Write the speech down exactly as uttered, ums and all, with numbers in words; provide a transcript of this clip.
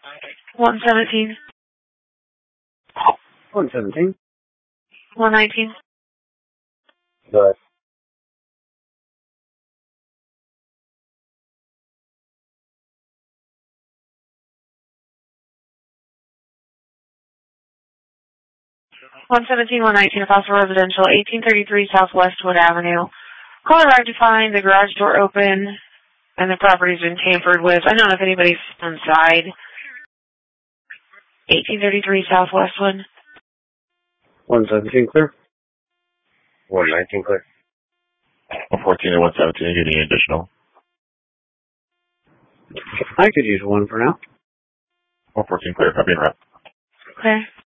one seventeen. one seventeen. one nineteen. Go ahead. one seventeen, one nineteen, Fossil Residential, eighteen thirty-three South Westwood Avenue. Call arrived to find the garage door open and the property's been tampered with. I don't know if anybody's inside. eighteen thirty-three South Westwood. one seventeen clear. one nineteen clear. one fourteen and one seventeen, you need additional. I could use one for now. one fourteen clear, copy and wrap. Clear.